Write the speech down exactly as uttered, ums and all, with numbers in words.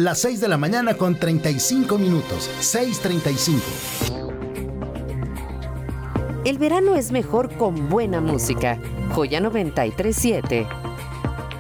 las seis de la mañana con treinta y cinco minutos. seis treinta y cinco. El verano es mejor con buena música. Joya noventa y tres punto siete.